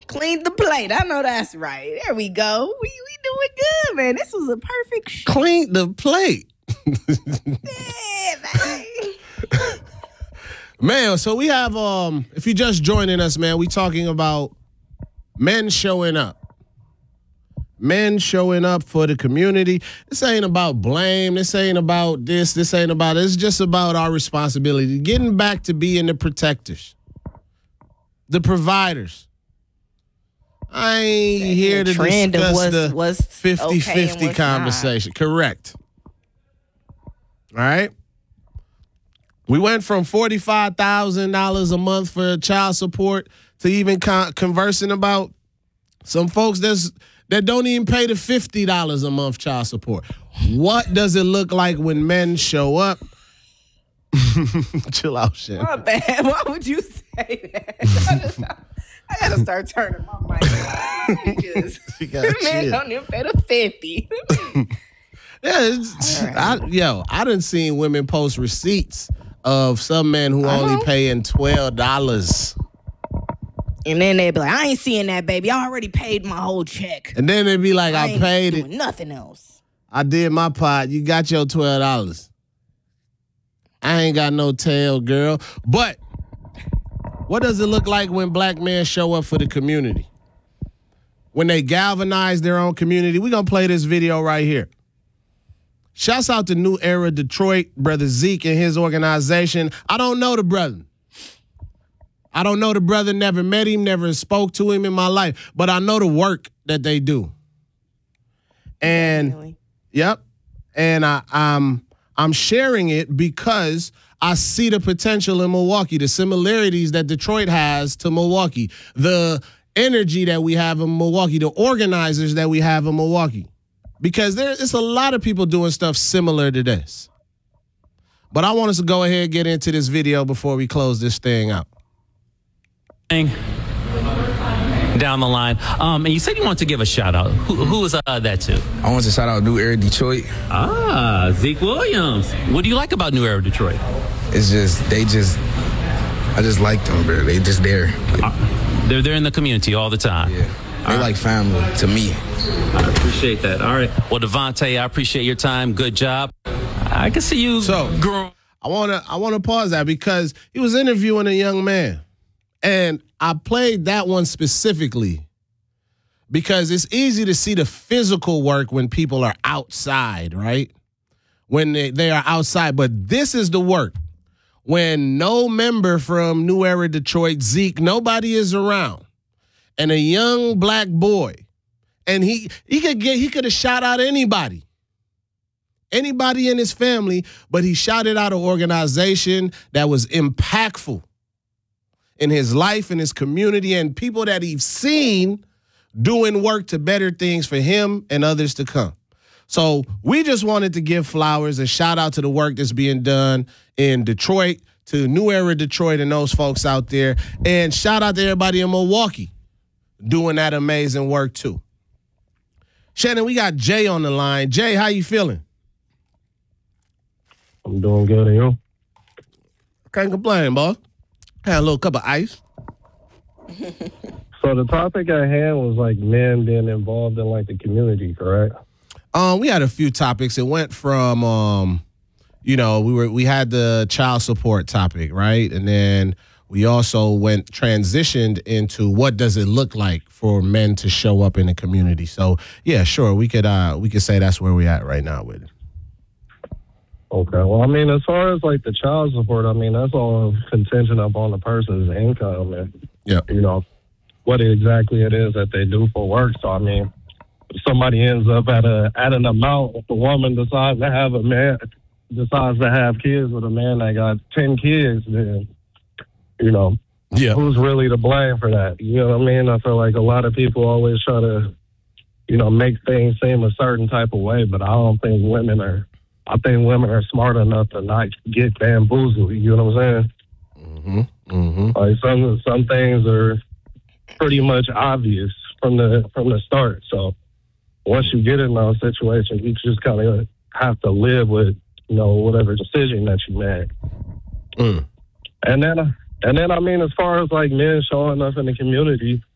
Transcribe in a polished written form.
Cleaned the plate. I know that's right. There we go. We doing good, man. This was a perfect show. Cleaned the plate. Yeah, man. Man, so we have, if you're just joining us, man, we talking about men showing up. Men showing up for the community. This ain't about blame. This ain't about this. This ain't about it. It's just about our responsibility. Getting back to being the protectors. The providers. I ain't here to discuss the 50-50 conversation. Correct. All right? We went from $45,000 a month for child support to even conversing about some folks that don't even pay the $50 a month child support. What does it look like when men show up? Chill out, Shannon. My bad. Why would you say that? I gotta start turning my mic on. Man don't even pay the 50. Yeah, I done seen women post receipts of some men who only paying $12. And then they be like, I ain't seeing that, baby. I already paid my whole check. And then they be like, I paid it. Nothing else. I did my part. You got your $12. I ain't got no tail, girl. But what does it look like when black men show up for the community? When they galvanize their own community? We're going to play this video right here. Shouts out to New Era Detroit, Brother Zeke and his organization. I don't know the brother. Never met him, never spoke to him in my life. But I know the work that they do. And, Really? Yep. And I'm sharing it because I see the potential in Milwaukee, the similarities that Detroit has to Milwaukee, the energy that we have in Milwaukee, the organizers that we have in Milwaukee. Because it's a lot of people doing stuff similar to this. But I want us to go ahead and get into this video before we close this thing out. Down the line. And you said you wanted to give a shout out. Who was that to? I want to shout out New Era Detroit. Zeke Williams. What do you like about New Era Detroit? It's just, I just like them, bro. They just there. They're in the community all the time. Yeah. They're like family to me. I appreciate that. All right. Well, Devontae, I appreciate your time. Good job. I can see you growing. I wanna pause that because he was interviewing a young man. And I played that one specifically because it's easy to see the physical work when people are outside, right? When they are outside. But this is the work. When no member from New Era Detroit, Zeke, nobody is around. And a young black boy. And he could have shot out anybody in his family, but he shouted out an organization that was impactful in his life, in his community, and people that he's seen doing work to better things for him and others to come. So we just wanted to give flowers and shout out to the work that's being done in Detroit, to New Era Detroit and those folks out there, and shout out to everybody in Milwaukee doing that amazing work too. Shannon, we got Jay on the line. Jay, how you feeling? I'm doing good, and you? Can't complain, boy. Had a little cup of ice. So the topic at hand was like men being involved in like the community, correct? We had a few topics. It went from we had the child support topic, right? And then we also transitioned into what does it look like for men to show up in the community. So yeah, sure, we could say that's where we're at right now with it. Okay. Well, I mean, as far as like the child support, I mean, that's all contingent upon the person's income and, what exactly it is that they do for work. So, I mean, if somebody ends up at an amount, if the woman decides to have kids with a man that got 10 kids, then, who's really to blame for that? You know what I mean? I feel like a lot of people always try to, make things seem a certain type of way, but I think women are smart enough to not get bamboozled. You know what I'm saying? Mm-hmm. Like some things are pretty much obvious from the start. So once you get in those situations, you just kind of have to live with whatever decision that you made. And then I mean, as far as like men showing up in the community,